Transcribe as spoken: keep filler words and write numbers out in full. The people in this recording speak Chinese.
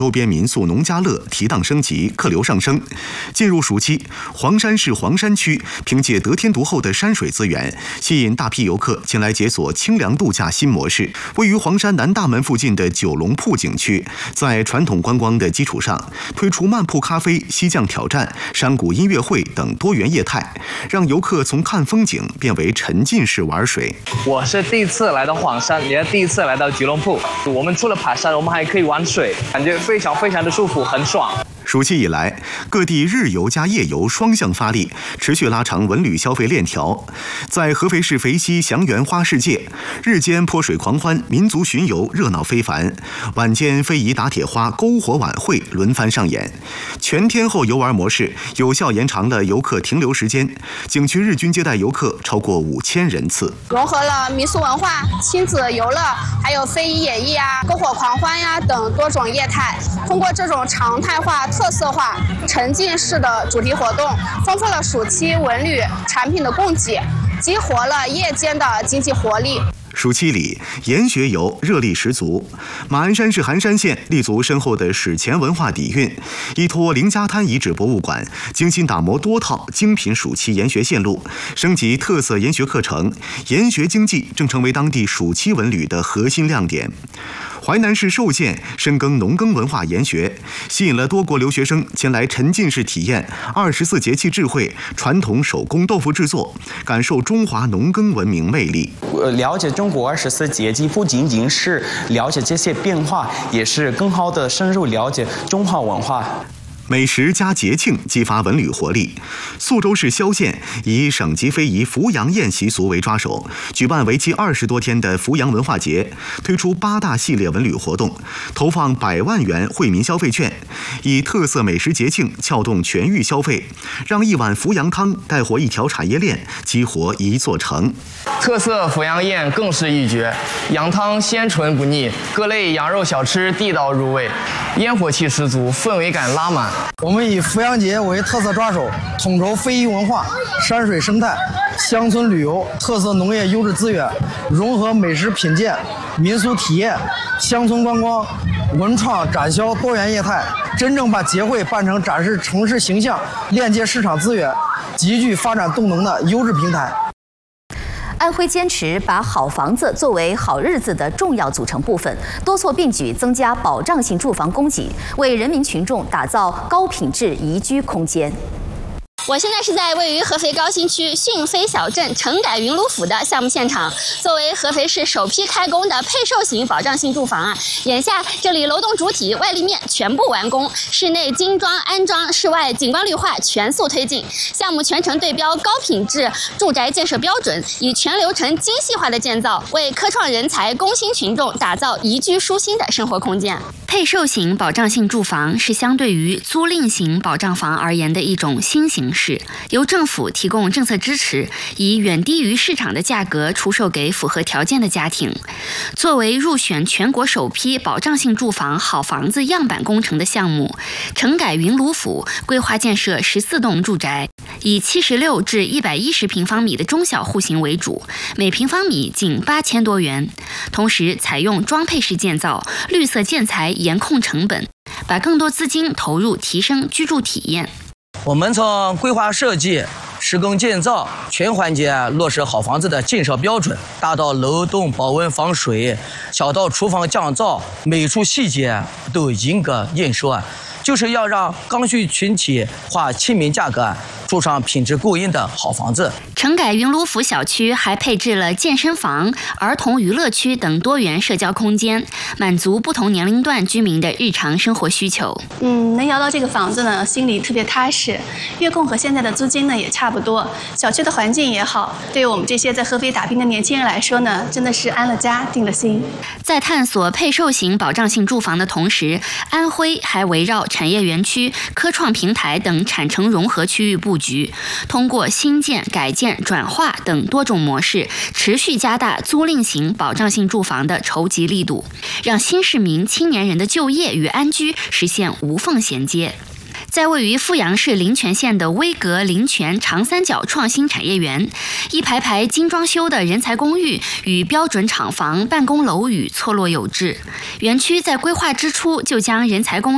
周边民宿农家乐提档升级，客流上升。进入暑期，黄山市黄山区凭借得天独厚的山水资源，吸引大批游客前来解锁清凉度假新模式。位于黄山南大门附近的九龙铺景区，在传统观光的基础上，推出漫铺咖啡、溪降挑战、山谷音乐会等多元业态，让游客从看风景变为沉浸式玩水。 我是第一次来到黄山，也是第一次来到九龙铺。我们除了爬山，我们还可以玩水，感觉非常非常的舒服，很爽。 暑期以来，各地日游加夜游双向发力，持续拉长文旅消费链条。在合肥市肥西祥源花世界，日间泼水狂欢、民族巡游热闹非凡，晚间非遗打铁花、篝火晚会轮番上演。全天候游玩模式有效延长了游客停留时间，景区日均接待游客超过五千人次， 融合了民俗文化、亲子游乐，还有非遗演绎啊、篝火狂欢呀等多种业态。通过这种常态化、特色化、沉浸式的主题活动，丰富了暑期文旅产品的供给，激活了夜间的经济活力。 暑期里，研学游热力十足。马鞍山市寒山县立足深厚的史前文化底蕴，依托凌家滩遗址博物馆，精心打磨多套精品暑期研学线路，升级特色研学课程，研学经济正成为当地暑期文旅的核心亮点。淮南市寿县深耕农耕文化研学，吸引了多国留学生前来沉浸式体验二十四节气智慧、传统手工豆腐制作，感受中华农耕文明魅力。 了解中国二十四节气，不仅仅是了解这些变化，也是更好的深入了解中华文化。 美食加节庆，激发文旅活力。宿州市萧县以省级非遗扶阳宴习俗为抓手，举办为期二十多天的扶阳文化节，推出八大系列文旅活动，投放百万元惠民消费券，以特色美食节庆撬动全域消费，让一碗扶阳汤带活一条产业链，激活一座城。 特色扶阳宴更是一绝，羊汤鲜醇不腻，各类羊肉小吃地道入味，烟火气十足，氛围感拉满。 我们以扶阳节为特色抓手，统筹非遗文化、山水生态、乡村旅游、特色农业优质资源，融合美食品鉴、民俗体验、乡村观光、文创展销多元业态，真正把节会办成展示城市形象、链接市场资源、极具发展动能的优质平台。 安徽坚持把好房子作为好日子的重要组成部分，多措并举增加保障性住房供给，为人民群众打造高品质宜居空间。 我现在是在位于合肥高新区讯飞小镇城改云卢府的项目现场。作为合肥市首批开工的配售型保障性住房啊，眼下这里楼栋主体、外立面全部完工，室内精装安装，室外景观绿化全速推进。项目全程对标高品质住宅建设标准，以全流程精细化的建造，为科创人才、工薪群众打造宜居舒心的生活空间。 配售型保障性住房是相对于租赁型保障房而言的一种新形式，由政府提供政策支持，以远低于市场的价格出售给符合条件的家庭。作为入选全国首批保障性住房好房子样板工程的项目，城改云卢府规划建设十四栋住宅，以七十六至一百一十平方米的中小户型为主，每平方米仅八千多元。同时采用装配式建造，绿色建材严控成本，把更多资金投入提升居住体验。 我们从规划设计、施工建造全环节落实好房子的建设标准，大到楼栋保温防水，小到厨房降噪，每处细节都严格验收，就是要让刚需群体花亲民价格住上品质过硬的好房子。 城改云卢府小区还配置了健身房、儿童娱乐区等多元社交空间，满足不同年龄段居民的日常生活需求。 嗯，能摇到这个房子呢，心里特别踏实。月供和现在的租金呢也差不多，小区的环境也好，对于我们这些在合肥打拼的年轻人来说呢，真的是安了家，定了心。 在探索配售型保障性住房的同时，安徽还围绕产业园区、科创平台等产城融合区域布局，通过新建、改建、转化等多种模式，持续加大租赁型保障性住房的筹集力度，让新市民、青年人的就业与安居实现无缝衔接。在位于阜阳市临泉县的威格临泉长三角创新产业园，一排排精装修的人才公寓与标准厂房、办公楼宇错落有致。园区在规划之初就将人才公寓